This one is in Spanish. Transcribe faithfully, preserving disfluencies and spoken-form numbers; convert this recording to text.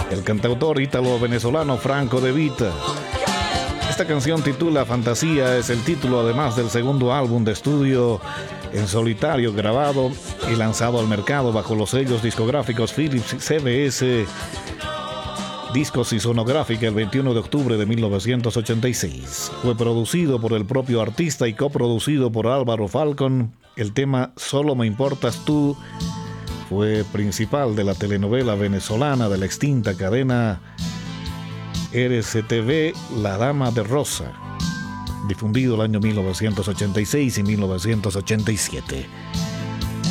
el cantautor ítalo-venezolano Franco De Vita. Esta canción titula Fantasía, es el título además del segundo álbum de estudio en solitario grabado y lanzado al mercado bajo los sellos discográficos Philips, C B S, Discos y Sonográfica el veintiuno de octubre de mil novecientos ochenta y seis. Fue producido por el propio artista y coproducido por Álvaro Falcón. El tema Solo me importas tú fue principal de la telenovela venezolana de la extinta cadena R C T V, La Dama de Rosa, difundido el año mil novecientos ochenta y seis y mil novecientos ochenta y siete.